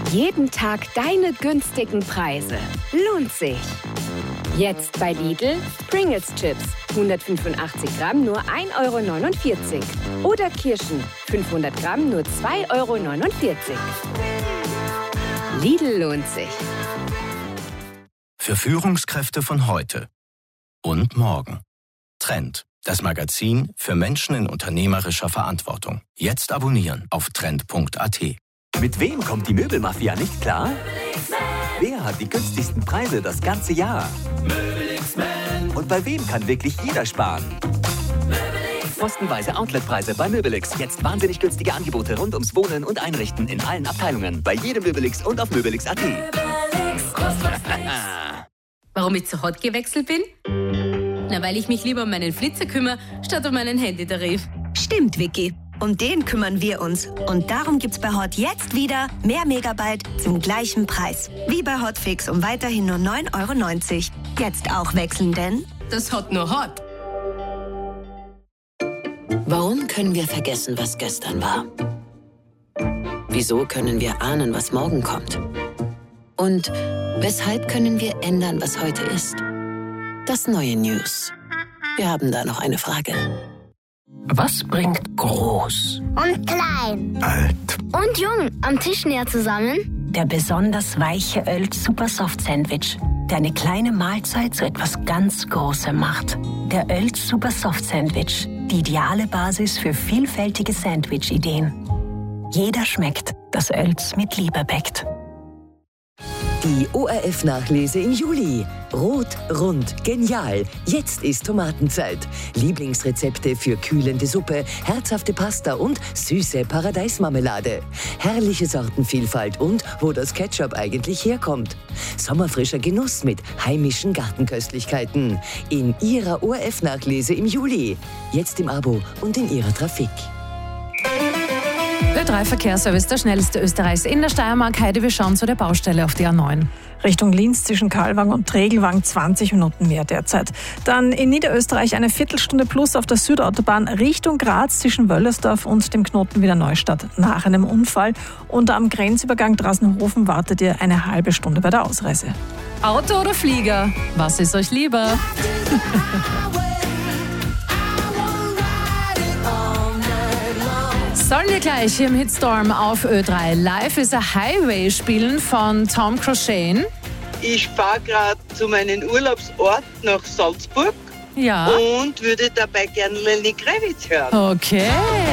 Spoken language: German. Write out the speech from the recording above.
Jeden Tag deine günstigen Preise. Lohnt sich. Jetzt bei Lidl Pringles Chips. 185 Gramm nur 1,49 €. Oder Kirschen. 500 Gramm nur 2,49 €. Lidl lohnt sich. Für Führungskräfte von heute und morgen. Trend, das Magazin für Menschen in unternehmerischer Verantwortung. Jetzt abonnieren auf trend.at. Mit wem kommt die Möbelmafia nicht klar? Wer hat die günstigsten Preise das ganze Jahr? Und bei wem kann wirklich jeder sparen? Postenweise Outletpreise bei Möbelix. Jetzt wahnsinnig günstige Angebote rund ums Wohnen und Einrichten in allen Abteilungen. Bei jedem Möbelix und auf Möbelix.at. Warum ich zu Hot gewechselt bin? Na, weil ich mich lieber um meinen Flitzer kümmere, statt um meinen Handytarif. Stimmt, Vicky. Um den kümmern wir uns. Und darum gibt's bei Hot jetzt wieder mehr Megabyte zum gleichen Preis. Wie bei Hotfix um weiterhin nur 9,90 €. Jetzt auch wechseln, denn Das Hot nur Hot. Warum können wir vergessen, was gestern war? Wieso können wir ahnen, was morgen kommt? Und weshalb können wir ändern, was heute ist? Das neue News. Wir haben da noch eine Frage. Was bringt groß und klein, alt und jung am Tisch näher zusammen? Der besonders weiche Oelz Super Soft Sandwich, der eine kleine Mahlzeit zu etwas ganz Großem macht. Der Oelz Super Soft Sandwich, die ideale Basis für vielfältige Sandwich-Ideen. Jeder schmeckt, das Oelz mit Liebe bäckt. Die ORF-Nachlese im Juli. Rot, rund, genial. Jetzt ist Tomatenzeit. Lieblingsrezepte für kühlende Suppe, herzhafte Pasta und süße Paradeismarmelade. Herrliche Sortenvielfalt und wo das Ketchup eigentlich herkommt. Sommerfrischer Genuss mit heimischen Gartenköstlichkeiten. In Ihrer ORF-Nachlese im Juli. Jetzt im Abo und in Ihrer Trafik. Ö3 Verkehrsservice, der schnellste Österreichs in der Steiermark. Heide, wir schauen zu der Baustelle auf der A9. Richtung Linz zwischen Kalwang und Tregelwang 20 Minuten mehr derzeit. Dann in Niederösterreich eine Viertelstunde plus auf der Südautobahn Richtung Graz zwischen Wöllersdorf und dem Knoten Wiener Neustadt nach einem Unfall. Und am Grenzübergang Drassenhofen wartet ihr eine halbe Stunde bei der Ausreise. Auto oder Flieger? Was ist euch lieber? Sollen wir gleich hier im Hitstorm auf Ö3 Life is a Highway spielen von Tom Crochet? Ich fahre gerade zu meinem Urlaubsort nach Salzburg Ja. und würde dabei gerne Lenny Kravitz hören. Okay.